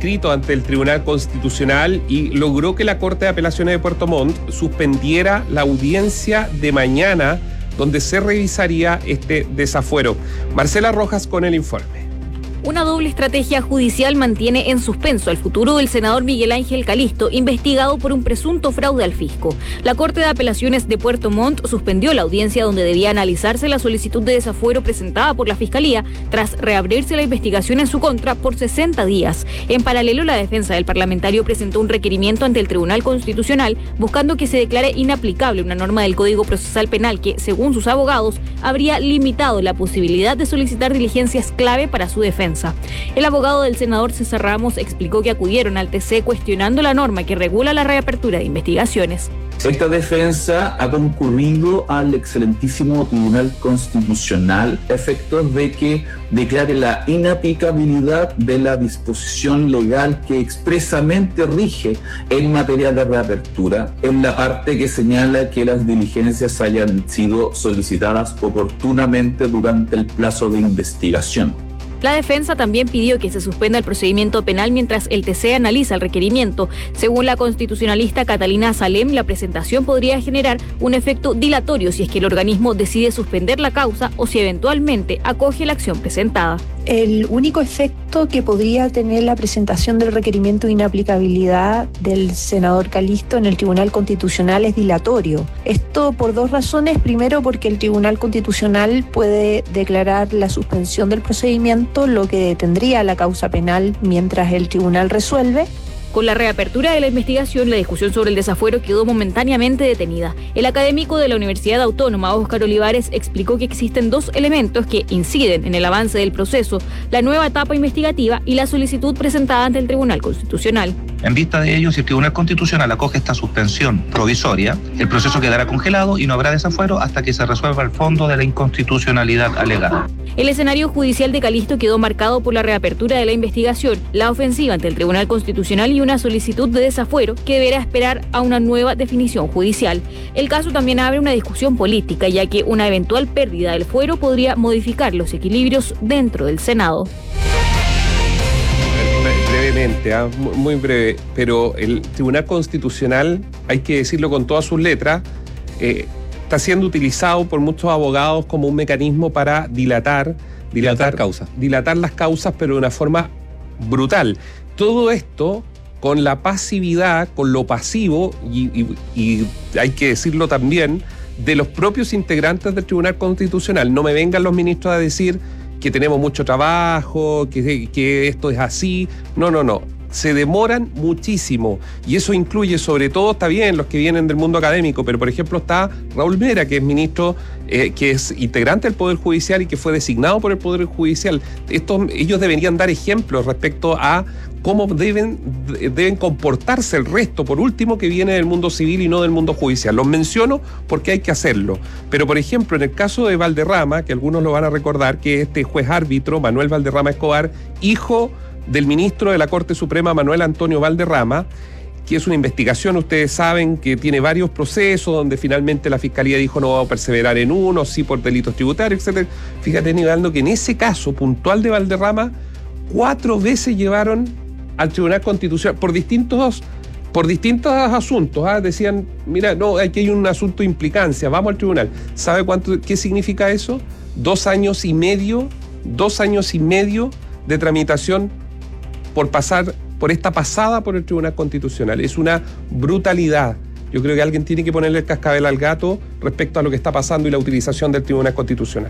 escrito ante el Tribunal Constitucional y logró que la Corte de Apelaciones de Puerto Montt suspendiera la audiencia de mañana donde se revisaría este desafuero. Marcela Rojas con el informe. Una doble estrategia judicial mantiene en suspenso el futuro del senador Miguel Ángel Calisto, investigado por un presunto fraude al fisco. La Corte de Apelaciones de Puerto Montt suspendió la audiencia donde debía analizarse la solicitud de desafuero presentada por la Fiscalía tras reabrirse la investigación en su contra por 60 días. En paralelo, la defensa del parlamentario presentó un requerimiento ante el Tribunal Constitucional buscando que se declare inaplicable una norma del Código Procesal Penal que, según sus abogados, habría limitado la posibilidad de solicitar diligencias clave para su defensa. El abogado del senador César Ramos explicó que acudieron al TC cuestionando la norma que regula la reapertura de investigaciones. Esta defensa ha concurrido al excelentísimo Tribunal Constitucional a efectos de que declare la inaplicabilidad de la disposición legal que expresamente rige en materia de reapertura, en la parte que señala que las diligencias hayan sido solicitadas oportunamente durante el plazo de investigación. La defensa también pidió que se suspenda el procedimiento penal mientras el TC analiza el requerimiento. Según la constitucionalista Catalina Salem, la presentación podría generar un efecto dilatorio si es que el organismo decide suspender la causa o si eventualmente acoge la acción presentada. El único efecto que podría tener la presentación del requerimiento de inaplicabilidad del senador Calisto en el Tribunal Constitucional es dilatorio. Esto por dos razones. Primero, porque el Tribunal Constitucional puede declarar la suspensión del procedimiento, lo que detendría la causa penal mientras el tribunal resuelve. Con la reapertura de la investigación, la discusión sobre el desafuero quedó momentáneamente detenida. El académico de la Universidad Autónoma, Óscar Olivares, explicó que existen dos elementos que inciden en el avance del proceso: la nueva etapa investigativa y la solicitud presentada ante el Tribunal Constitucional. En vista de ello, si el Tribunal Constitucional acoge esta suspensión provisoria, el proceso quedará congelado y no habrá desafuero hasta que se resuelva el fondo de la inconstitucionalidad alegada. El escenario judicial de Calisto quedó marcado por la reapertura de la investigación, la ofensiva ante el Tribunal Constitucional y una solicitud de desafuero que deberá esperar a una nueva definición judicial. El caso también abre una discusión política, ya que una eventual pérdida del fuero podría modificar los equilibrios dentro del Senado. Brevemente, muy breve, pero el Tribunal Constitucional, hay que decirlo con todas sus letras, está siendo utilizado por muchos abogados como un mecanismo para dilatar las causas, pero de una forma brutal. Todo esto con la pasividad, con lo pasivo, y hay que decirlo también, de los propios integrantes del Tribunal Constitucional. No me vengan los ministros a decir que tenemos mucho trabajo, que esto es así. No. Se demoran muchísimo y eso incluye sobre todo, está bien, los que vienen del mundo académico, pero por ejemplo está Raúl Mera, que es ministro, que es integrante del Poder Judicial y que fue designado por el Poder Judicial. Ellos deberían dar ejemplos respecto a cómo deben comportarse el resto, por último, que viene del mundo civil y no del mundo judicial. Los menciono porque hay que hacerlo. Pero, por ejemplo, en el caso de Valderrama, que algunos lo van a recordar, que este juez árbitro, Manuel Valderrama Escobar, hijo del ministro de la Corte Suprema, Manuel Antonio Valderrama, que es una investigación, ustedes saben, que tiene varios procesos, donde finalmente la Fiscalía dijo no va a perseverar en uno, sí por delitos tributarios, etc. Fíjate, Nivaldo, que en ese caso puntual de Valderrama, 4 veces llevaron al Tribunal Constitucional por distintos asuntos. Decían, mira, no, aquí hay un asunto de implicancia, vamos al tribunal. ¿Sabe qué significa eso? 2 años y medio de tramitación por esta pasada por el Tribunal Constitucional. Es una brutalidad. Yo creo que alguien tiene que ponerle el cascabel al gato respecto a lo que está pasando y la utilización del Tribunal Constitucional.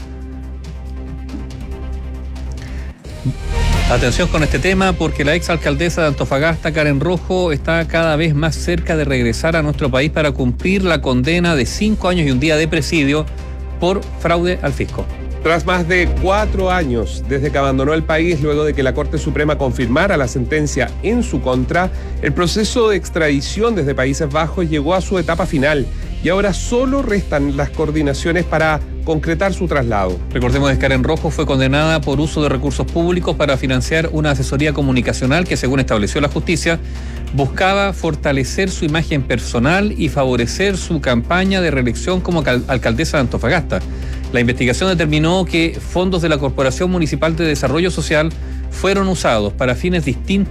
Atención con este tema, porque la exalcaldesa de Antofagasta, Karen Rojo, está cada vez más cerca de regresar a nuestro país para cumplir la condena de 5 años y un día de presidio por fraude al fisco. Tras más de 4 años desde que abandonó el país, luego de que la Corte Suprema confirmara la sentencia en su contra, el proceso de extradición desde Países Bajos llegó a su etapa final y ahora solo restan las coordinaciones para concretar su traslado. Recordemos que Karen Rojo fue condenada por uso de recursos públicos para financiar una asesoría comunicacional que, según estableció la justicia, buscaba fortalecer su imagen personal y favorecer su campaña de reelección como alcaldesa de Antofagasta. La investigación determinó que fondos de la Corporación Municipal de Desarrollo Social fueron usados para fines distintos